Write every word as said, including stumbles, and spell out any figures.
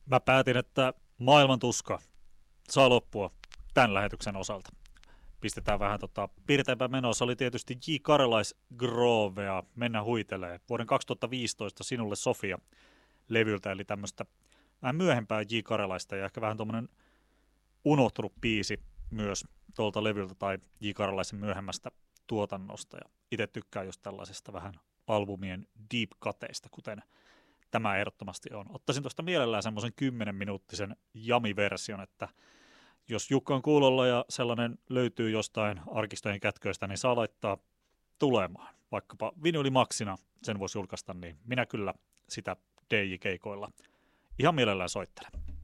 Mä päätin, että maailman tuska saa loppua tämän lähetyksen osalta. Pistetään vähän tota, piirteempää menoa. Se oli tietysti J. Karelais Grovea, Mennä huitelee. Vuoden kaksituhattaviisitoista Sinulle Sofia levyltä, eli tämmöistä vähän myöhempää J. Karelaista ja ehkä vähän tuommoinen unohtunut biisi myös tuolta levyltä tai J. Karelaisen myöhemmästä tuotannosta. Ja itse tykkään just tällaisesta vähän albumien deep cuteista, kuten tämä ehdottomasti on. Ottaisin tuosta mielellään semmoisen kymmenen minuuttisen jami-version, että jos Jukka on kuulolla ja sellainen löytyy jostain arkistojen kätköistä, niin saa laittaa tulemaan. Vaikkapa vinylimaksina sen voisi julkaista, niin minä kyllä sitä D J-keikoilla ihan mielellään soittelen.